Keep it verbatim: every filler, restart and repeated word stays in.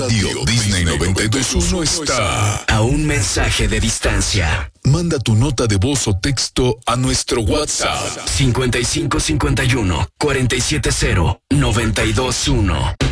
Radio Disney noventa y dos punto uno está a un mensaje de distancia. Manda tu nota de voz o texto a nuestro WhatsApp cincuenta y cinco cincuenta y uno cuarenta y siete cero noventa y dos uno.